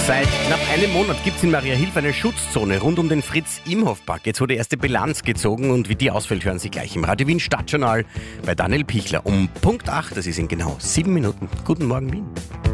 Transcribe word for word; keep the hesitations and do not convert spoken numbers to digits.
Seit knapp einem Monat gibt es in Mariahilf eine Schutzzone rund um den Fritz-Imhoff-Park. Jetzt wurde erste Bilanz gezogen und wie die ausfällt, hören Sie gleich im Radio Wien Stadtjournal bei Daniel Pichler um Punkt acht. Das ist in genau sieben Minuten. Guten Morgen, Wien.